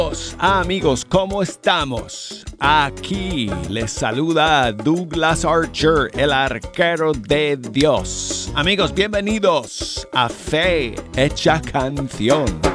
Amigos, ¿cómo estamos? Aquí les saluda Douglas Archer, el arquero de Dios. Amigos, bienvenidos a Fe Hecha Canción.